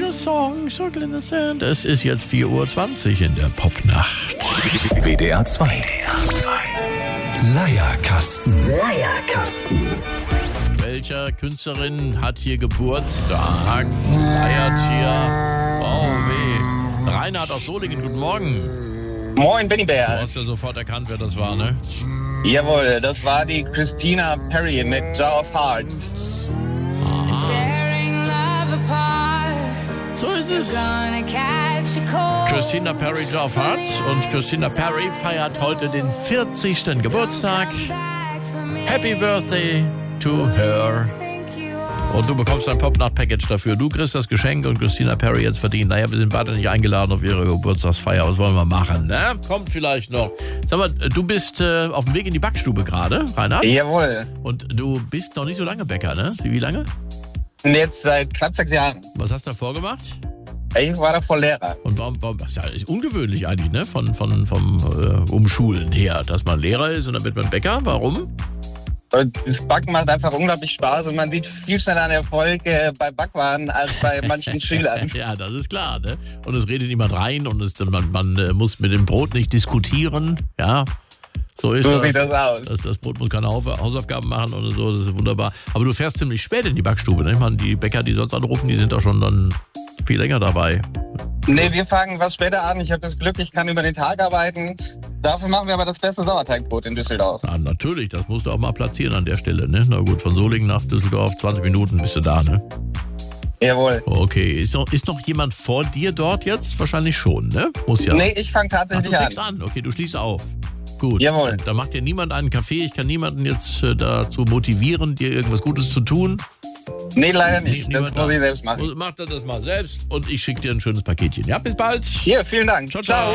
your song, Circle in the Sand. Es ist jetzt 4:20 Uhr in der Popnacht. WDR 2. Leierkasten. Welcher Künstlerin hat hier Geburtstag? Feiert hier. Oh weh. Reinhard aus Solingen, guten Morgen. Moin, Benny Du Bär. hast ja sofort erkannt, wer das war, ne? Jawohl, das war die Christina Perri mit Jar of Hearts. So ist es. Christina Perri, Jar of Hearts. Und Christina Perri feiert heute den 40. Geburtstag. Happy Birthday to her. Und du bekommst ein Popnacht-Package dafür. Du kriegst das Geschenk und Christina Perri jetzt verdient. Naja, wir sind beide nicht eingeladen auf ihre Geburtstagsfeier. Was wollen wir machen, ne? Kommt vielleicht noch. Sag mal, du bist auf dem Weg in die Backstube gerade, Reinhard? Jawohl. Und du bist noch nicht so lange Bäcker, ne? Wie lange? Und jetzt seit knapp 6 Jahren. Was hast du davor gemacht? Ich war davor Lehrer. Und warum das ist ja ungewöhnlich eigentlich, ne? Vom Umschulen her, dass man Lehrer ist und dann wird man Bäcker. Warum? Und das Backen macht einfach unglaublich Spaß und man sieht viel schneller einen Erfolg bei Backwaren als bei manchen Schülern. Ja, das ist klar, ne? Und es redet niemand rein und man muss mit dem Brot nicht diskutieren, ja? So Sieht das aus. Das Brot muss keine Hausaufgaben machen oder so, das ist wunderbar. Aber du fährst ziemlich spät in die Backstube, ne? Ich meine, die Bäcker, die sonst anrufen, die sind doch schon dann viel länger dabei. Nee, wir fangen was später an. Ich habe das Glück, ich kann über den Tag arbeiten. Dafür machen wir aber das beste Sauerteigbrot in Düsseldorf. Ja, natürlich, das musst du auch mal platzieren an der Stelle, ne? Na gut, von Solingen nach Düsseldorf, 20 Minuten bist du da, ne? Jawohl. Okay, ist noch jemand vor dir dort jetzt? Wahrscheinlich schon, ne? Muss ja. Nee, ich fange tatsächlich du fängst an. Okay, du schließt auf. Gut. Jawohl. Da macht dir niemand einen Kaffee. Ich kann niemanden jetzt dazu motivieren, dir irgendwas Gutes zu tun. Nee, leider nicht. Nee, das muss ich selbst machen. Mach das mal selbst und ich schicke dir ein schönes Paketchen. Ja, bis bald. Hier, vielen Dank. Ciao, ciao.